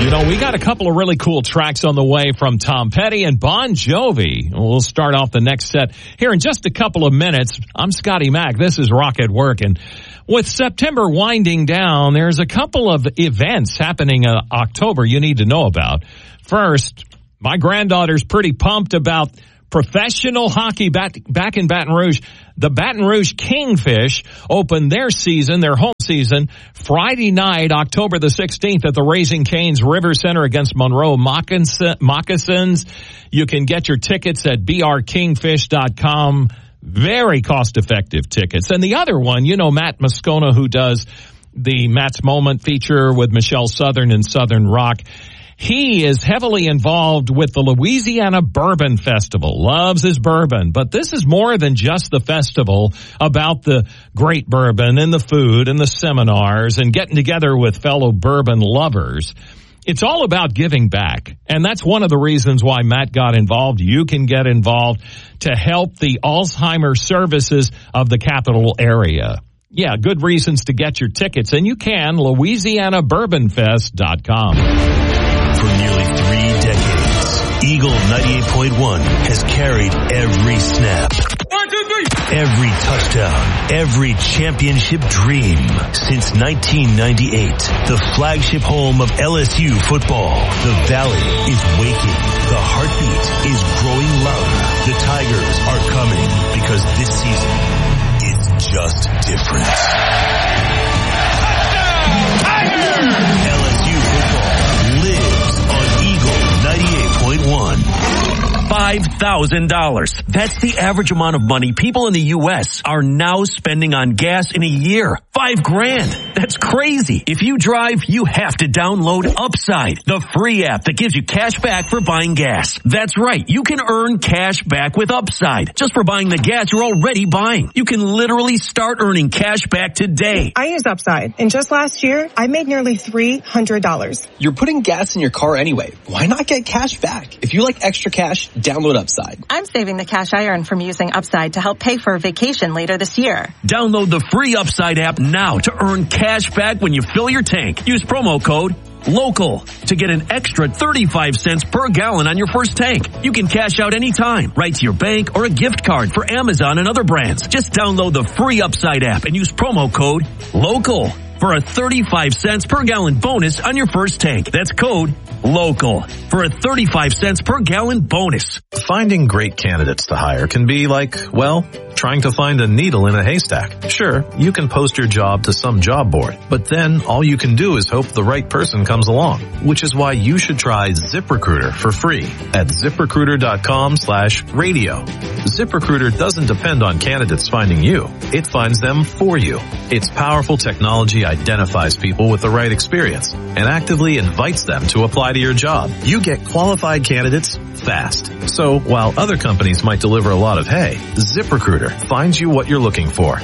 You know, we got a couple of really cool tracks on the way from Tom Petty and Bon Jovi. We'll start off the next set here in just a couple of minutes. I'm Scotty Mack. This is Rock at Work. And with September winding down, there's a couple of events happening in October you need to know about. First, my granddaughter's pretty pumped about professional hockey back in Baton Rouge. The Baton Rouge Kingfish opened their home season, Friday night, October the 16th at the Raising Cane's River Center against Monroe Moccasins. You can get your tickets at brkingfish.com. Very cost-effective tickets. And the other one, you know, Matt Moscona, who does the Matt's Moment feature with Michelle Southern and Southern Rock. He is heavily involved with the Louisiana Bourbon Festival, loves his bourbon. But this is more than just the festival about the great bourbon and the food and the seminars and getting together with fellow bourbon lovers. It's all about giving back. And that's one of the reasons why Matt got involved. You can get involved to help the Alzheimer's services of the capital area. Yeah, good reasons to get your tickets. And you can, LouisianaBourbonFest.com. For nearly 3 decades, Eagle 98.1 has carried every snap, 1, 2, 3, every touchdown, every championship dream. Since 1998, the flagship home of LSU football. The Valley is waking. The heartbeat is growing louder. The Tigers are coming because this season is just different. Touchdown, Tigers! LSU football lives on Eagle 98.1. $5,000. That's the average amount of money people in the U.S. are now spending on gas in a year. $5,000. That's crazy. If you drive, you have to download Upside, the free app that gives you cash back for buying gas. That's right. You can earn cash back with Upside just for buying the gas you're already buying. You can literally start earning cash back today. I use Upside, and just last year, I made nearly $300. You're putting gas in your car anyway. Why not get cash back? If you like extra cash, download Upside. I'm saving the cash I earn from using Upside to help pay for a vacation later this year. Download the free Upside app now to earn cash back when you fill your tank. Use promo code LOCAL to get an extra 35 cents per gallon on your first tank. You can cash out anytime, right to your bank or a gift card for Amazon and other brands. Just download the free Upside app and use promo code LOCAL for a 35 cents per gallon bonus on your first tank. That's code LOCAL for a 35 cents per gallon bonus. Finding great candidates to hire can be like, well, trying to find a needle in a haystack. Sure, you can post your job to some job board, but then all you can do is hope the right person comes along, which is why you should try ZipRecruiter for free at ZipRecruiter.com/radio. ZipRecruiter doesn't depend on candidates finding you. It finds them for you. Its powerful technology identifies people with the right experience and actively invites them to apply to your job. You get qualified candidates fast. So while other companies might deliver a lot of hay, ZipRecruiter finds you what you're looking for.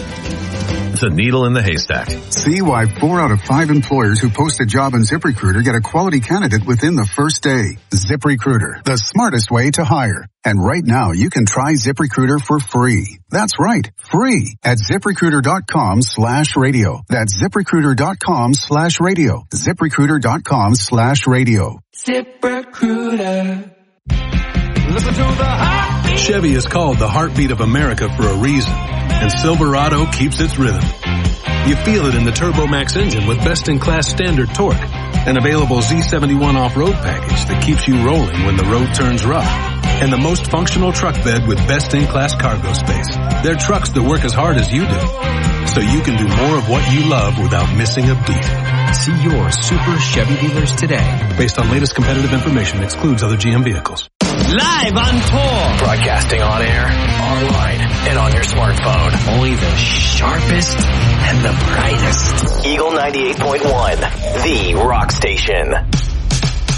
The needle in the haystack. See why 4 out of 5 employers who post a job on ZipRecruiter get a quality candidate within the first day. ZipRecruiter, the smartest way to hire. And right now, you can try ZipRecruiter for free. That's right, free at ZipRecruiter.com/radio. That's ZipRecruiter.com/radio. ZipRecruiter.com/radio. ZipRecruiter. Listen to the heartbeat. Chevy is called the heartbeat of America for a reason, and Silverado keeps its rhythm. You feel it in the Turbo Max engine with best-in-class standard torque, an available Z71 off-road package that keeps you rolling when the road turns rough, and the most functional truck bed with best-in-class cargo space. They're trucks that work as hard as you do, so you can do more of what you love without missing a beat. See your Super Chevy dealers today. Based on latest competitive information, excludes other GM vehicles. Live on tour. Broadcasting on air, online, and on your smartphone. Only the sharpest and the brightest. Eagle 98.1, the rock station.